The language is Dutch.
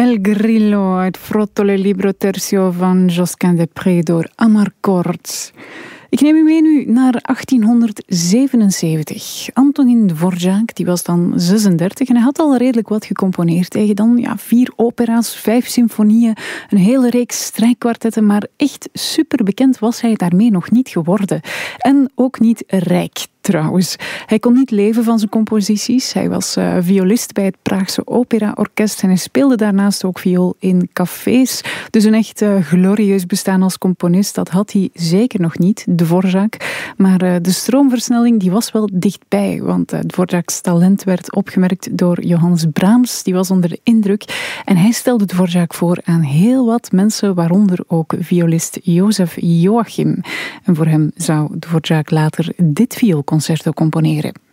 El Grillo uit Frottole Libro Tercio van Josquin des Prez door Amarcord. Ik neem u mee nu naar 1877. Antonin Dvorak, die was dan 36 en hij had al redelijk wat gecomponeerd. Tegen dan 4 opera's, 5 symfonieën, een hele reeks strijkkwartetten, maar echt super bekend was hij daarmee nog niet geworden. En ook niet rijk. Trouwens, hij kon niet leven van zijn composities. Hij was violist bij het Praagse Opera-orkest en hij speelde daarnaast ook viool in cafés. Dus een echt glorieus bestaan als componist, dat had hij zeker nog niet, Dvorak. Maar de stroomversnelling die was wel dichtbij, want Dvoraks talent werd opgemerkt door Johannes Brahms. Die was onder de indruk en hij stelde Dvorak voor aan heel wat mensen, waaronder ook violist Jozef Joachim. En voor hem zou Dvorak later dit vioolconcerto componeren.